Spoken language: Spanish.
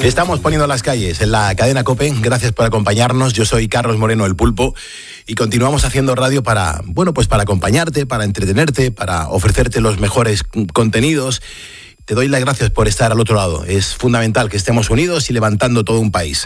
Estamos poniendo las calles en la cadena COPE. Gracias por acompañarnos. Yo soy Carlos Moreno, el Pulpo, y continuamos haciendo radio para acompañarte, para entretenerte, para ofrecerte los mejores contenidos. Te doy las gracias por estar al otro lado. Es fundamental que estemos unidos y levantando todo un país.